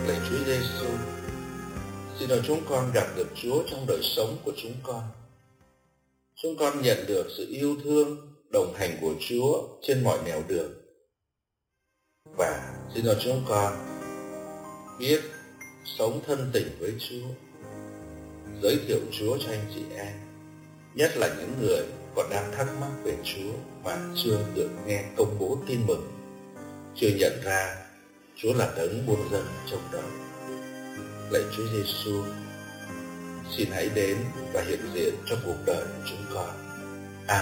Lạy Chúa Giêsu, xin cho chúng con gặp được Chúa trong đời sống của chúng con. Chúng con nhận được sự yêu thương, đồng hành của Chúa trên mọi nẻo đường. Và xin cho chúng con biết sống thân tình với Chúa, giới thiệu Chúa cho anh chị em, nhất là những người còn đang thắc mắc về Chúa mà chưa được nghe công bố tin mừng, chưa nhận ra Chúa là đấng muôn dân trong đời. Lạy Chúa Giêsu, xin hãy đến và hiện diện trong cuộc đời của chúng con.